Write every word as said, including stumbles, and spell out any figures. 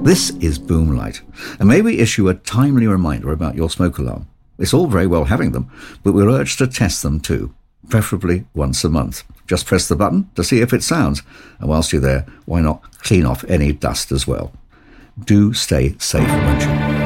This is Boomlight, and may we issue a timely reminder about your smoke alarm. It's all very well having them, but we're urged to test them too, preferably once a month. Just press the button to see if it sounds, and whilst you're there, why not clean off any dust as well? Do stay safe, won't you?